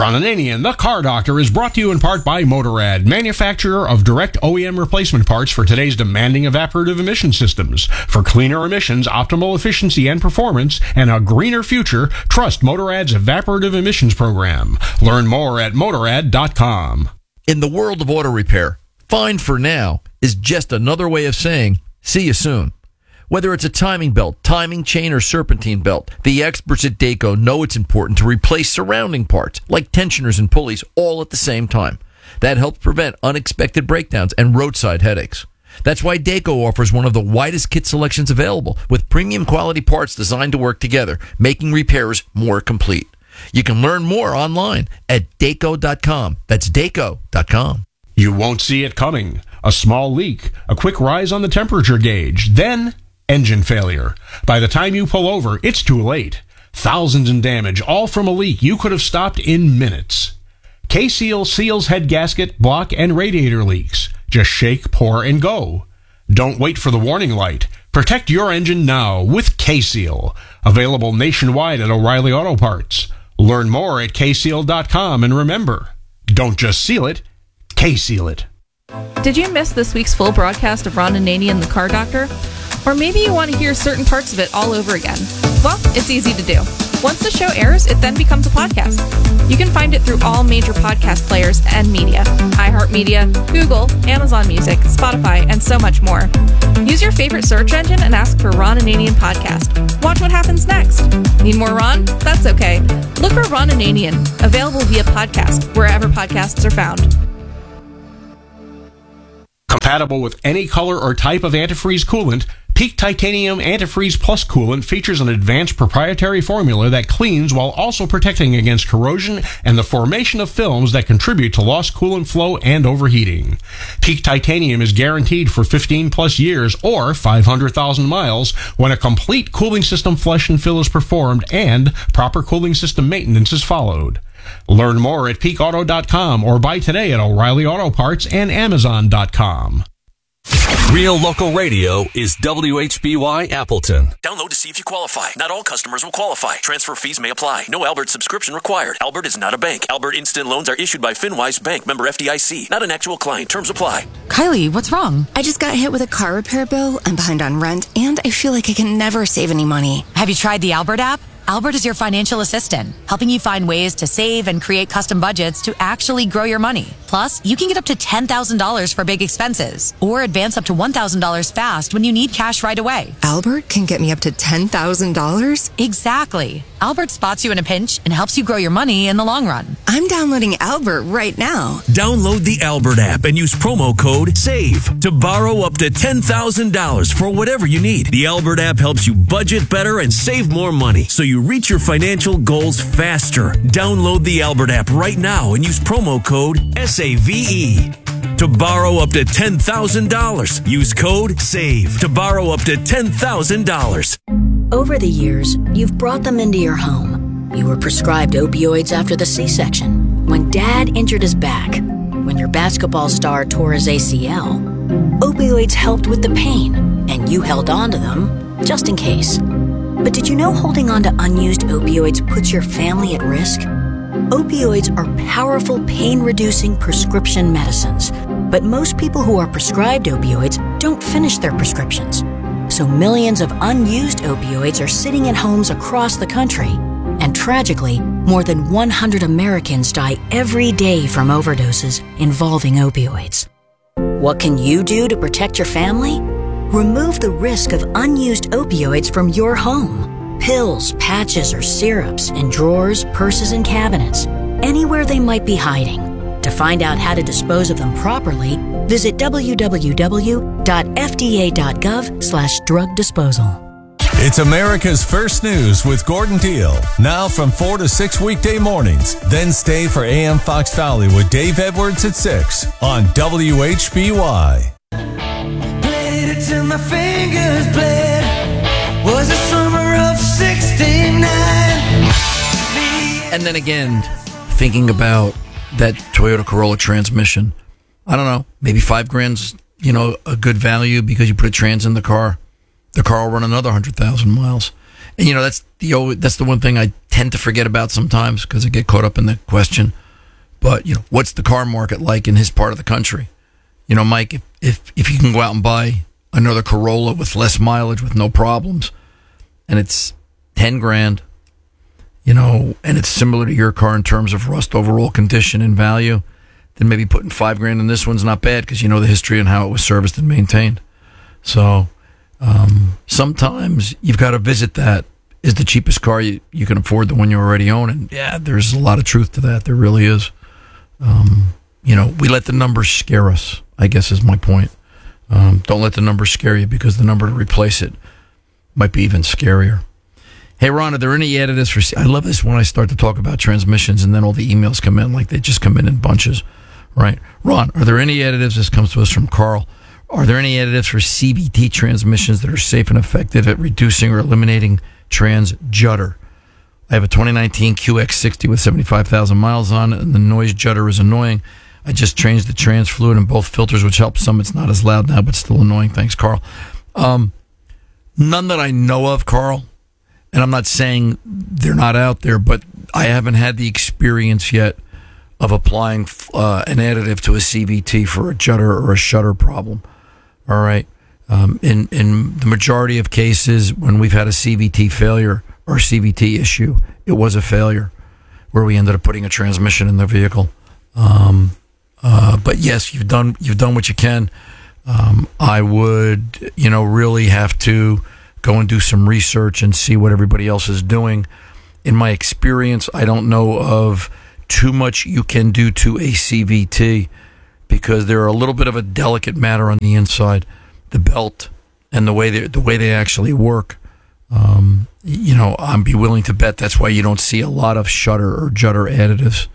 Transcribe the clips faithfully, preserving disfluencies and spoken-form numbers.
Ron Ananian, the Car Doctor, is brought to you in part by Motorrad, manufacturer of direct O E M replacement parts for today's demanding evaporative emission systems. For cleaner emissions, optimal efficiency and performance, and a greener future, trust Motorrad's evaporative emissions program. Learn more at motorrad dot com. In the world of auto repair, fine for now is just another way of saying, see you soon. Whether it's a timing belt, timing chain, or serpentine belt, the experts at Dayco know it's important to replace surrounding parts, like tensioners and pulleys, all at the same time. That helps prevent unexpected breakdowns and roadside headaches. That's why Dayco offers one of the widest kit selections available, with premium quality parts designed to work together, making repairs more complete. You can learn more online at Dayco dot com. That's Dayco dot com. You won't see it coming. A small leak, a quick rise on the temperature gauge, then engine failure. By the time you pull over, it's too late. Thousands in damage, all from a leak you could have stopped in minutes. K-Seal seals head gasket, block, and radiator leaks. Just shake, pour, and go. Don't wait for the warning light. Protect your engine now with K-Seal. Available nationwide at O'Reilly Auto Parts. Learn more at K seal dot com, and remember, don't just seal it, K-Seal it. Did you miss this week's full broadcast of Ron Ananian, the Car Doctor? Or maybe you want to hear certain parts of it all over again. Well, it's easy to do. Once the show airs, it then becomes a podcast. You can find it through all major podcast players and media: iHeartMedia, Google, Amazon Music, Spotify, and so much more. Use your favorite search engine and ask for Ron Ananian Podcast. Watch what happens next. Need more Ron? That's okay. Look for Ron Ananian, available via podcast, wherever podcasts are found. Compatible with any color or type of antifreeze coolant, Peak Titanium Antifreeze Plus coolant features an advanced proprietary formula that cleans while also protecting against corrosion and the formation of films that contribute to lost coolant flow and overheating. Peak Titanium is guaranteed for fifteen plus years or five hundred thousand miles when a complete cooling system flush and fill is performed and proper cooling system maintenance is followed. Learn more at peak auto dot com or buy today at O'Reilly Auto Parts and amazon dot com. Real local radio is W H B Y Appleton. Download to see if you qualify. Not all customers will qualify. Transfer fees may apply. No Albert subscription required. Albert is not a bank. Albert Instant Loans are issued by FinWise Bank, member F D I C. Not an actual client. Terms apply. Kylie, what's wrong? I just got hit with a car repair bill. I'm behind on rent, and I feel like I can never save any money. Have you tried the Albert app? Albert is your financial assistant, helping you find ways to save and create custom budgets to actually grow your money. Plus, you can get up to ten thousand dollars for big expenses or advance up to one thousand dollars fast when you need cash right away. Albert can get me up to ten thousand dollars? Exactly. Albert spots you in a pinch and helps you grow your money in the long run. I'm downloading Albert right now. Download the Albert app and use promo code SAVE to borrow up to ten thousand dollars for whatever you need. The Albert app helps you budget better and save more money, so you reach your financial goals faster. Download the Albert app right now and use promo code S A V E to borrow up to ten thousand dollars. Use code SAVE to borrow up to ten thousand dollars. Over the years, you've brought them into your home. You were prescribed opioids after the C-section, when Dad injured his back, when your basketball star tore his A C L. Opioids helped with the pain, and you held on to them just in case. But did you know holding on to unused opioids puts your family at risk? Opioids are powerful pain-reducing prescription medicines, but most people who are prescribed opioids don't finish their prescriptions. So millions of unused opioids are sitting in homes across the country. And tragically, more than one hundred Americans die every day from overdoses involving opioids. What can you do to protect your family? Remove the risk of unused opioids from your home. Pills, patches, or syrups in drawers, purses, and cabinets, anywhere they might be hiding. To find out how to dispose of them properly, visit w w w dot f d a dot gov slash drug disposal. It's America's First News with Gordon Deal. Now from four to six weekday mornings. Then stay for A M Fox Valley with Dave Edwards at six on W H B Y. Played it till my fingers bled. Was the summer of sixty-nine. And then again, thinking about that Toyota Corolla transmission, I don't know, maybe five grand's, you know, a good value because you put a trans in the car. The car will run another one hundred thousand miles. And, you know, that's the that's the one thing I tend to forget about sometimes because I get caught up in the question. But, you know, what's the car market like in his part of the country? You know, Mike, if, if, if you can go out and buy another Corolla with less mileage, with no problems, and it's ten grand, you know, and it's similar to your car in terms of rust, overall condition, and value, then maybe putting five grand in this one's not bad because you know the history and how it was serviced and maintained. So um, sometimes you've got to visit that. Is the cheapest car you, you can afford the one you already own? And yeah, there's a lot of truth to that. There really is. Um, you know, we let the numbers scare us, I guess is my point. Um, don't let the numbers scare you because the number to replace it might be even scarier. Hey, Ron, are there any additives for... I love this when I start to talk about transmissions and then all the emails come in like they just come in in bunches, right? Ron, are there any additives? This comes to us from Carl. Are there any additives for C V T transmissions that are safe and effective at reducing or eliminating trans judder? I have a twenty nineteen Q X sixty with seventy-five thousand miles on it, and the noise judder is annoying. I just changed the trans fluid in both filters, which helps some. It's not as loud now, but still annoying. Thanks, Carl. Um, none that I know of, Carl. And I'm not saying they're not out there, but I haven't had the experience yet of applying uh, an additive to a C V T for a judder or a shutter problem. All right. Um, in, in the majority of cases, when we've had a C V T failure or C V T issue, it was a failure where we ended up putting a transmission in the vehicle. Um, uh, but yes, you've done you've done what you can. Um, I would, you know, really have to go and do some research and see what everybody else is doing. In my experience, I don't know of too much you can do to a C V T because they're a little bit of a delicate matter on the inside, the belt and the way they the way they actually work. Um, you know, I'd be willing to bet that's why you don't see a lot of shutter or judder additives.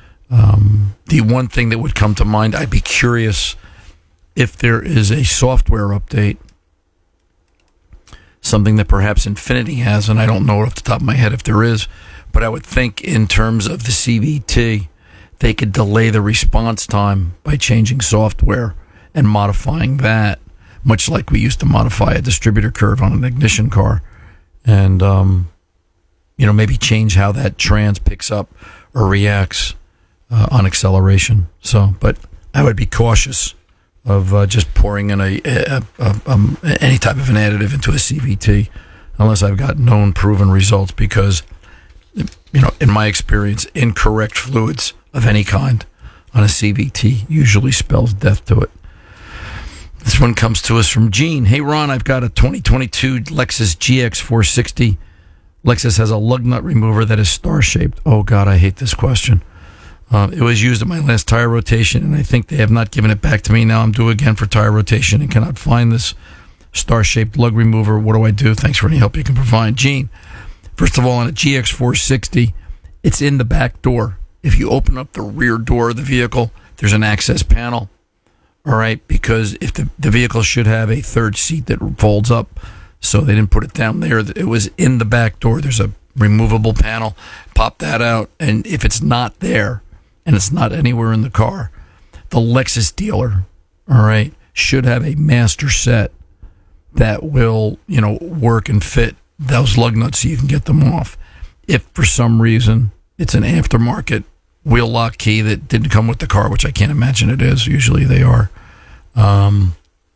Um, the one thing that would come to mind, I'd be curious if there is a software update, something that perhaps Infinity has, and I don't know off the top of my head if there is, but I would think in terms of the C V T, they could delay the response time by changing software and modifying that, much like we used to modify a distributor curve on an ignition car, and um, you know, maybe change how that trans picks up or reacts uh, on acceleration. So, but I would be cautious of uh, just pouring in a, a, a um, any type of an additive into a C V T unless I've got known proven results, because, you know, in my experience, incorrect fluids of any kind on a C V T usually spells death to it. This one comes to us from Gene. Hey, Ron, I've got a twenty twenty-two Lexus G X four sixty. Lexus has a lug nut remover that is star-shaped. Oh, God, I hate this question. Uh, it was used at my last tire rotation, and I think they have not given it back to me. Now I'm due again for tire rotation and cannot find this star-shaped lug remover. What do I do? Thanks for any help you can provide. Gene, first of all, on a G X four sixty, it's in the back door. If you open up the rear door of the vehicle, there's an access panel, all right, because if the, the vehicle should have a third seat that folds up, so they didn't put it down there. It was in the back door. There's a removable panel. Pop that out, and if it's not there, and it's not anywhere in the car, the Lexus dealer, all right, should have a master set that will, you know, work and fit those lug nuts so you can get them off. If for some reason it's an aftermarket wheel lock key that didn't come with the car, which I can't imagine it is, usually they are, um,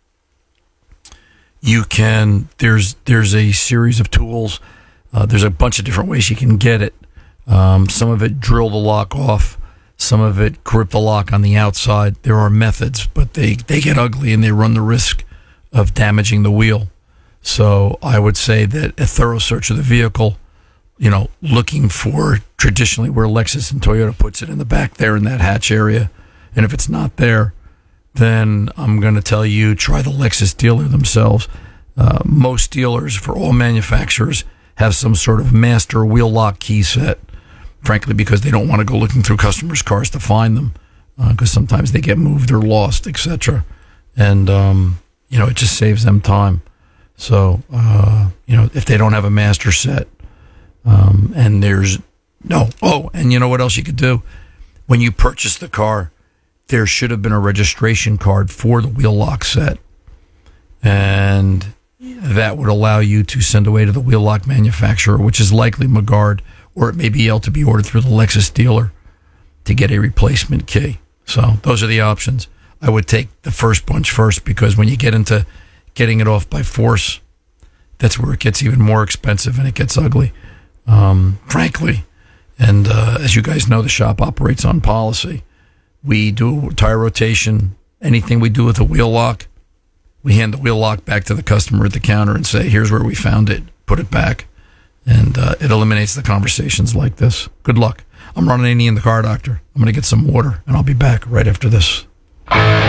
you can, there's there's a series of tools. Uh, there's a bunch of different ways you can get it. Um, some of it drill the lock off. Some of it grip the lock on the outside. There are methods, but they, they get ugly and they run the risk of damaging the wheel. So I would say that a thorough search of the vehicle, you know, looking for traditionally where Lexus and Toyota puts it in the back there in that hatch area. And if it's not there, then I'm going to tell you, try the Lexus dealer themselves. Uh, most dealers for all manufacturers have some sort of master wheel lock key set. Frankly, because they don't want to go looking through customers' cars to find them, because uh, sometimes they get moved or lost, et cetera. And, um, you know, it just saves them time. So, uh, you know, if they don't have a master set, um, and there's no, oh, and you know what else you could do? When you purchase the car, there should have been a registration card for the wheel lock set. And that would allow you to send away to the wheel lock manufacturer, which is likely Magard, or it may be able to be ordered through the Lexus dealer to get a replacement key. So those are the options. I would take the first bunch first, because when you get into getting it off by force, that's where it gets even more expensive and it gets ugly, um, frankly. And uh, as you guys know, the shop operates on policy. We do tire rotation. Anything we do with a wheel lock, we hand the wheel lock back to the customer at the counter and say, here's where we found it, put it back. And uh, it eliminates the conversations like this. Good luck. I'm Ron Ananian, the Car Doctor. I'm going to get some water, and I'll be back right after this.